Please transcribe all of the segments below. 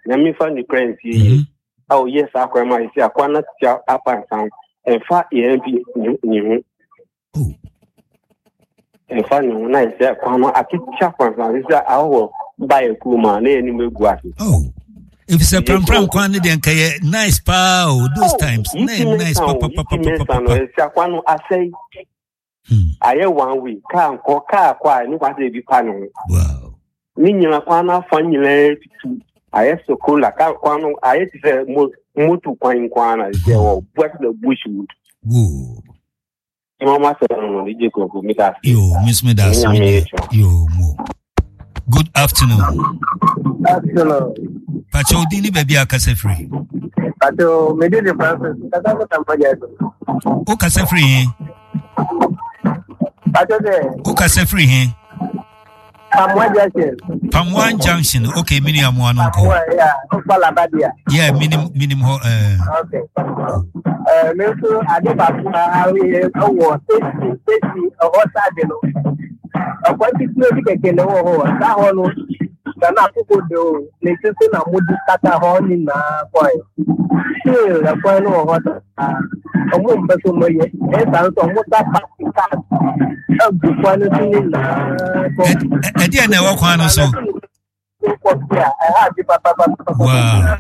Yami fan the currency. Oh, yes, I cry my see a corner up and sound. And far EMP new. And funny when I said, I keep chapping from this hour by a kuma, any guati. Oh, if it's a pram quantity and nice pow, those times, nice papa. I say, I have 1 week, can't call car quiet, nobody be panel. Wow. Meaning a corner funny lady to I have to call a car quano, I have to say, Motu Quine Quana, what the bushwood. Woo. Mama said, yo, Miss Medas, yo, good afternoon. Afternoon. Pacho Dini baby akase free. Pacho Medina Francis, Kataka Tampaja. O kase free. Pacho de. O kase free. Pamwan Junction. Okay, mini amwano ko. Yeah, Palabadia. Yeah, minim ho Okay. Meso Adebaku awi owo safety osadelo. Akwati kilo kekele ho sa ho no. Kana people do let's na mudi kata ho ni na boy. Still the boy no ho ta. Omo mbeso moye. E san so mo ta practical. Ogu kwani ni na. E dia na wo kwan no so. Wow.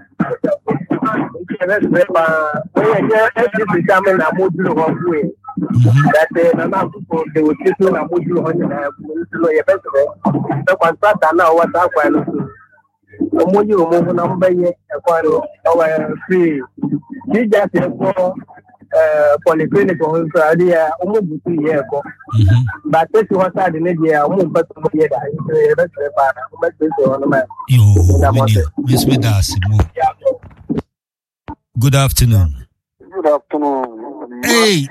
Polyclinic on Sadia, almost 2 years ago. But this was I the media, almost but Miss Medas. Good afternoon. Good afternoon. Hey.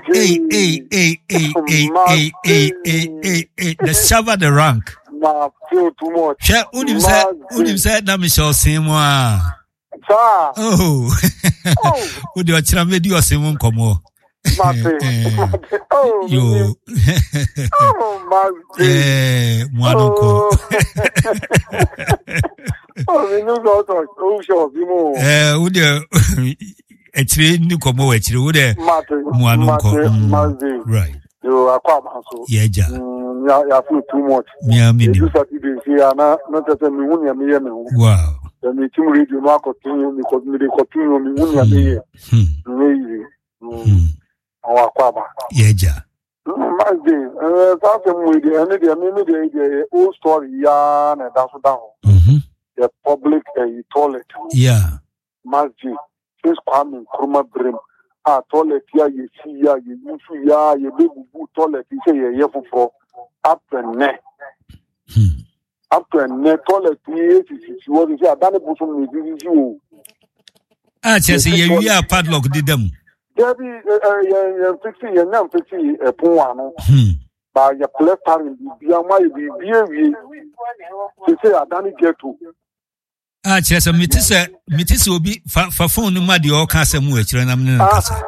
The server the rank. Ma feel too much. She unim said na me shall say mo. Oh. Wo de ochira me di osem nkomo. Oh. Yo. Mwanuko. Oh, we know that. Oh, sure, you know. Wo de achire ni komo wa achire wo de mwanuko. Right. You are quite so. Yeah. Ya feel too much. You Saturday here na not tell me when you me. Wow. The meeting radio no continue because me continue me when you me. Our kwaba. Yeah. Mazin, with the old story ya na that's down. The public toilet. Yeah. Mazin, since coming Kruma Brim. Toilet ya you see ya you use ya you big toilet you say ya for up and neck. After toilet you what is that the person with you. Chelsea you are padlock did them. Debbie fixing your name fixing a poano. By your platter in the my be to say I don't get to. Chelsea metis will be for phone no matter your casa mu echira na mne kasa.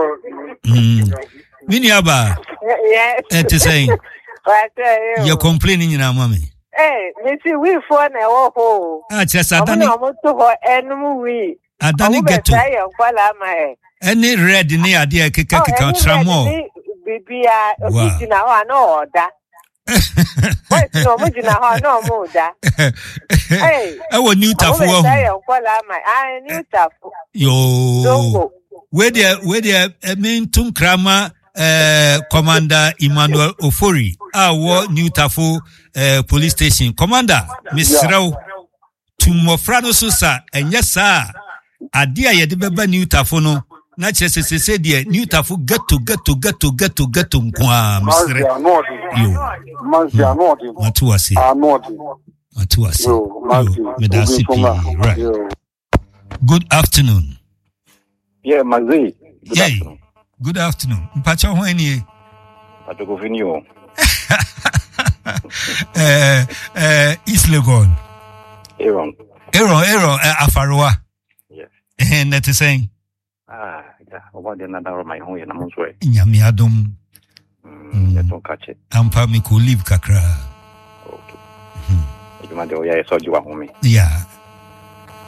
Miniaba. Yes. To say you're complaining in our mommy. Hey, Missy, we for na ho. Chelsea Adani. Adani get to. Any red in the idea kika tramo. Bibia original one order. Wait, no original no more da. Hey, our new tafu. I new tafu. Yo. Where there mean tum krama Commander Emmanuel Ofori. Our new tafu police station. Commander, Miss Rao. Tumofrano Susa and yes sir. Adia ye de beba new tafu no. Na chese se de new tafu get to kwa Mr. Yo. Matuasi. Matuasi. Medasi right. Good afternoon. Yeah, Mazi. Yeah. Good afternoon. Mpacha ho eni. Atoko finio. East Legon. Aaron, Afaroa. Yes. And that is saying. Yeah. Over the another my home in Amusway. Nyami adom. Don't catch it. Ampa mi ko live kakra. Okay. You might do ya so you are home. Yeah.